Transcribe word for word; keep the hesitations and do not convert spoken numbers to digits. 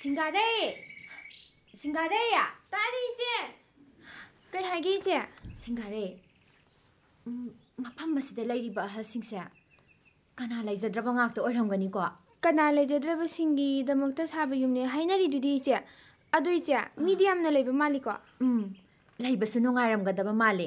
ꯁꯤꯡꯒꯥꯔꯩ ꯁꯤꯡꯒꯥꯔꯩ ꯇꯥꯔꯤ ꯏꯆꯦ ꯀꯩ ꯍꯥꯏꯒꯦ ꯏꯆꯦ ꯁꯤꯡꯒꯥꯔꯩ ꯃꯐꯝ ꯑꯁꯤꯗ ꯂꯩꯔꯤꯕ ꯑꯍꯜꯁꯤꯡꯁꯦ ꯀꯅꯥ ꯂꯩꯖꯗ꯭ꯔꯕ ꯉꯥꯛꯇ ꯑꯣꯏꯔꯝꯒꯅꯤꯀꯣ ꯀꯅꯥ ꯂꯩꯖꯗ꯭ꯔꯕꯁꯤꯡꯒꯤꯗꯃꯛꯇ ꯁꯥꯕ ꯌꯨꯝꯅꯦ ꯍꯥꯏꯅꯔꯤꯗꯨꯗꯤ ꯏꯆꯦ ꯑꯗꯨ ꯏꯆꯦ ꯃꯤꯗꯤ ꯌꯥꯝꯅ ꯂꯩꯕ ꯃꯥꯜꯂꯤꯀꯣ ꯎꯝ ꯂꯩꯕꯁꯨ ꯅꯨꯡꯉꯥꯏꯔꯝꯒꯗꯕ ꯃꯥꯜꯂꯤ